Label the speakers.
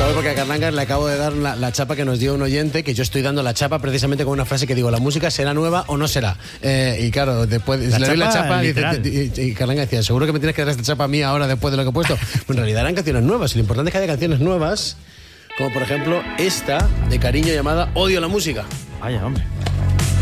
Speaker 1: estamos porque a Carlangas le acabo de dar la chapa que nos dio un oyente, que yo estoy dando la chapa precisamente con una frase que digo, ¿la música será nueva o no será? Y claro, después le doy la chapa y Carlangas decía, seguro que me tienes que dar esta chapa a mí ahora después de lo que he puesto. Pues en realidad eran canciones nuevas y lo importante es que haya canciones nuevas, como por ejemplo esta de Cariño llamada Odio la música.
Speaker 2: Vaya, hombre.